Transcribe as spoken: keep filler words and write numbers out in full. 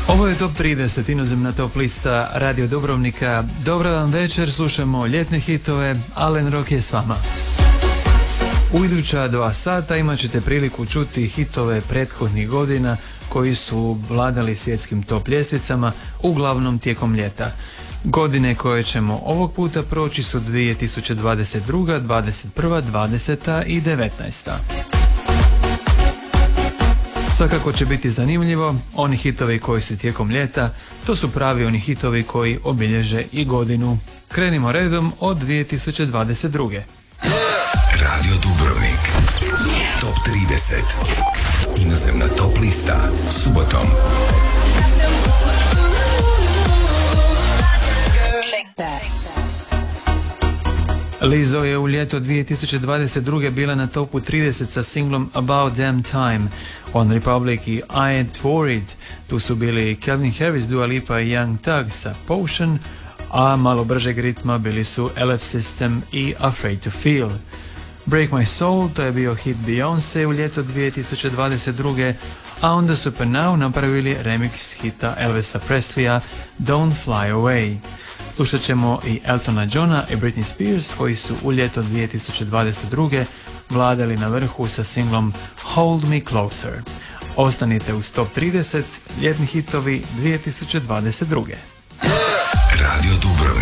Ovo je Top trideset, inozemna top lista Radio Dubrovnika. Dobro vam večer, slušamo ljetne hitove, Alen Rock je s vama. U iduća dva sata imat ćete priliku čuti hitove prethodnih godina koji su vladali svjetskim top ljestvicama, uglavnom tijekom ljeta. Godine koje ćemo ovog puta proći su dvije tisuće dvadeset druga, dvadeset prva, dvadeseta i devetnaesta. Svakako će biti zanimljivo, oni hitovi koji su tijekom ljeta, to su pravi oni hitovi koji obilježe i godinu. Krenimo redom od dvije tisuće dvadeset druge. Radio Dubrovnik, Top trideset, inozemna top lista, subotom. Lizzo je u ljeto dvije tisuće dvadeset druge bila na topu trideset sa singlom About Damn Time. One Republic i I Ain't Worried, tu su bili Calvin Harris, Dua Lipa i Young Thug sa Potion, a malo bržeg ritma bili su L F System i Afraid to Feel. Break My Soul, to je bio hit Beyoncé u ljeto dvije tisuće dvadeset druge, a onda su per now napravili remix hita Elvisa Presleya Don't Fly Away. Slušat ćemo i Eltona Johna i Britney Spears koji su u ljeto dvije tisuće dvadeset druge vladali na vrhu sa singlom Hold Me Closer. Ostanite uz Top trideset, ljetni hitovi dvije tisuće dvadeset druge. Radio Dubrovnik.